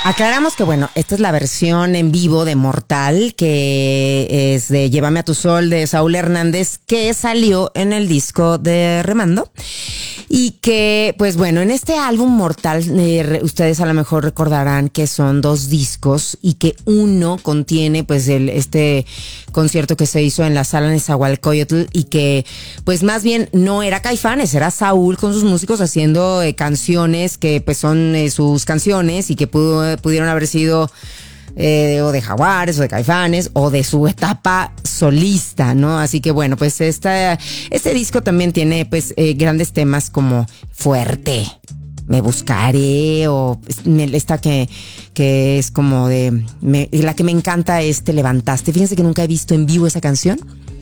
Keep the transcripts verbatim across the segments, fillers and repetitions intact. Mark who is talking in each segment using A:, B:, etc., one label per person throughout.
A: Aclaramos que, bueno, esta es la versión en vivo de Mortal, que es de Llévame a tu sol de Saúl Hernández, que salió en el disco de Remando. Y que, pues bueno, en este álbum Mortal, eh, ustedes a lo mejor recordarán que son dos discos y que uno contiene pues el este concierto que se hizo en la sala Nezahualcóyotl y que pues más bien no era Caifanes, era Saúl con sus músicos haciendo eh, canciones que pues son eh, sus canciones y que pudo, pudieron haber sido Eh, o de Jaguares o de Caifanes o de su etapa solista, ¿no? Así que bueno, pues esta, este disco también tiene pues eh, grandes temas como Fuerte, Me Buscaré, o esta que, que es como de me, la que me encanta es Te Levantaste. Fíjense que nunca he visto en vivo esa canción.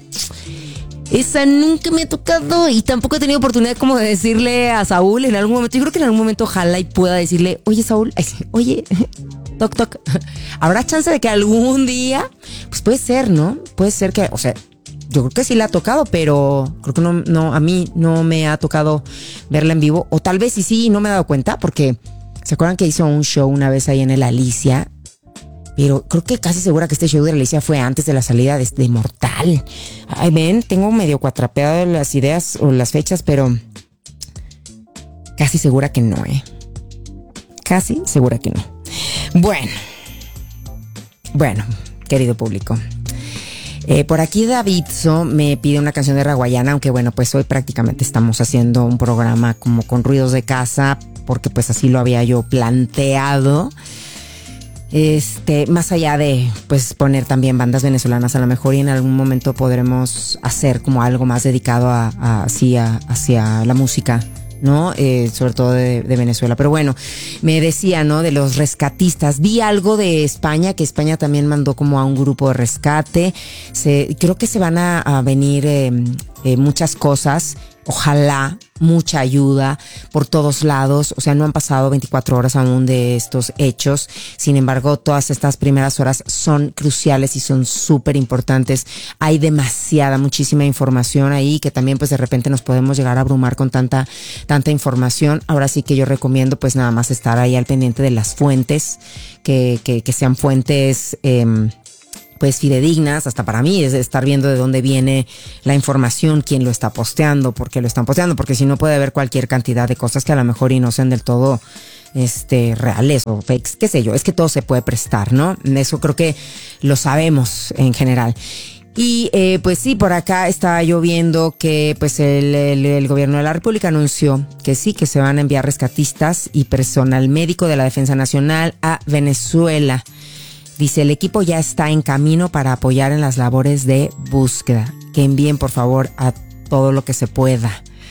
A: Esa nunca me ha tocado y tampoco he tenido oportunidad como de decirle a Saúl en algún momento. Yo creo que en algún momento ojalá y pueda decirle, oye Saúl, oye, toc toc, ¿habrá chance de que algún día? Pues puede ser, ¿no? Puede ser que, o sea, yo creo que sí la ha tocado, pero creo que no, no, a mí no me ha tocado verla en vivo. O tal vez sí, sí, no me he dado cuenta porque ¿se acuerdan que hizo un show una vez ahí en el Alicia? Pero creo que casi segura que este show de la Alicia fue antes de la salida de, de Mortal. Ay, ven, tengo medio cuatrapeado las ideas o las fechas, pero casi segura que no, ¿eh? Casi segura que no. Bueno, bueno, querido público. Eh, por aquí Davidso me pide una canción de Raguayana, aunque bueno, pues hoy prácticamente estamos haciendo un programa como con ruidos de casa, porque pues así lo había yo planteado. Este, más allá de pues poner también bandas venezolanas a lo mejor y en algún momento podremos hacer como algo más dedicado a, a, hacia, hacia la música, ¿no? Eh, sobre todo de, de Venezuela. Pero bueno, me decía, ¿no? De los rescatistas. Vi algo de España, que España también mandó como a un grupo de rescate. Se, creo que se van a, a venir eh, eh, muchas cosas. Ojalá, mucha ayuda por todos lados. O sea, no han pasado veinticuatro horas aún de estos hechos. Sin embargo, todas estas primeras horas son cruciales y son súper importantes. Hay demasiada, muchísima información ahí que también pues de repente nos podemos llegar a abrumar con tanta, tanta información. Ahora sí que yo recomiendo pues nada más estar ahí al pendiente de las fuentes, que, que, que sean fuentes, eh, pues fidedignas, hasta para mí, es estar viendo de dónde viene la información, quién lo está posteando, por qué lo están posteando, porque si no puede haber cualquier cantidad de cosas que a lo mejor y no sean del todo este reales o fakes, qué sé yo, es que todo se puede prestar, ¿no? Eso creo que lo sabemos en general. Y eh, pues sí, por acá estaba yo viendo que pues el, el, el gobierno de la República anunció que sí, que se van a enviar rescatistas y personal médico de la Defensa Nacional a Venezuela. Dice, el equipo ya está en camino para apoyar en las labores de búsqueda. Que envíen, por favor, a todo lo que se pueda.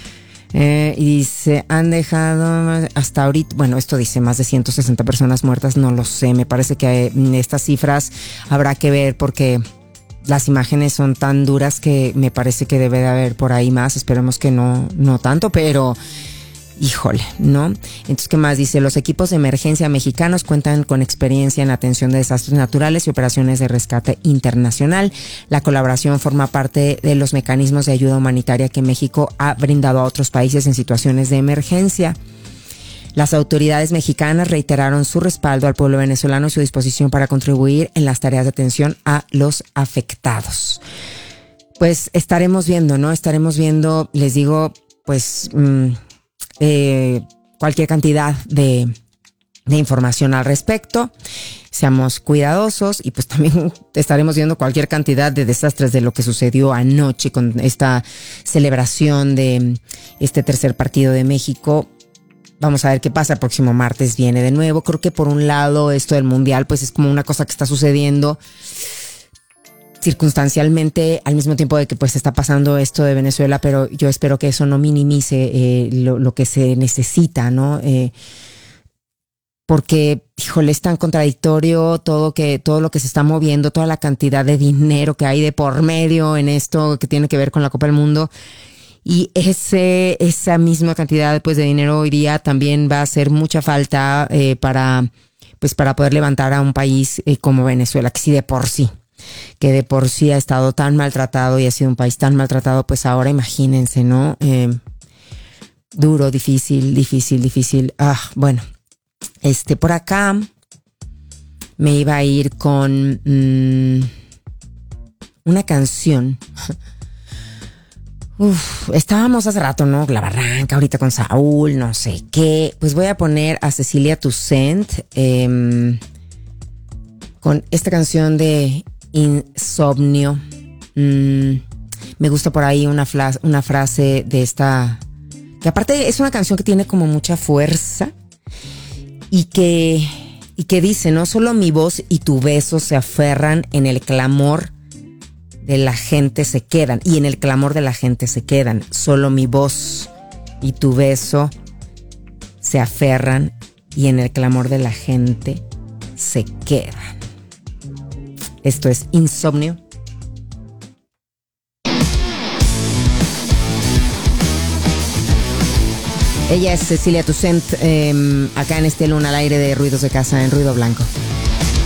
A: Eh, y dice, han dejado hasta ahorita, bueno, esto dice más de ciento sesenta personas muertas, no lo sé. Me parece que estas cifras habrá que ver porque las imágenes son tan duras que me parece que debe de haber por ahí más. Esperemos que no, no tanto, pero híjole, ¿no? Entonces, ¿qué más dice? Los equipos de emergencia mexicanos cuentan con experiencia en atención de desastres naturales y operaciones de rescate internacional. La colaboración forma parte de los mecanismos de ayuda humanitaria que México ha brindado a otros países en situaciones de emergencia. Las autoridades mexicanas reiteraron su respaldo al pueblo venezolano y su disposición para contribuir en las tareas de atención a los afectados. Pues estaremos viendo, ¿no? Estaremos viendo, les digo, pues Mmm, Eh, cualquier cantidad de, de información al respecto. Seamos cuidadosos y pues también estaremos viendo cualquier cantidad de desastres de lo que sucedió anoche con esta celebración de este tercer partido de México. Vamos a ver qué pasa. El próximo martes viene de nuevo. Creo que por un lado esto del mundial pues es como una cosa que está sucediendo circunstancialmente al mismo tiempo de que pues está pasando esto de Venezuela, pero yo espero que eso no minimice eh, lo, lo que se necesita, ¿no? Eh, porque, híjole, es tan contradictorio todo que todo lo que se está moviendo, toda la cantidad de dinero que hay de por medio en esto que tiene que ver con la Copa del Mundo. Y ese esa misma cantidad pues de dinero hoy día también va a hacer mucha falta eh, para pues para poder levantar a un país eh, como Venezuela, que sí de por sí que de por sí ha estado tan maltratado y ha sido un país tan maltratado, pues ahora imagínense, ¿no? Eh, duro, difícil, difícil, difícil. Ah, bueno, este, por acá me iba a ir con mmm, una canción. Uf, estábamos hace rato, ¿no? La Barranca, ahorita con Saúl, no sé qué. Pues voy a poner a Cecilia Toussaint eh, con esta canción de Insomnio. Mm, me gusta por ahí una, fla- una frase de esta, que aparte es una canción que tiene como mucha fuerza y que, y que dice, no solo mi voz y tu beso se aferran en el clamor de la gente se quedan, y en el clamor de la gente se quedan. Solo mi voz y tu beso se aferran y en el clamor de la gente se quedan. Esto es Insomnio. Ella es Cecilia Toussaint, eh, acá en este Luna al aire de Ruidos de Casa en Ruido Blanco.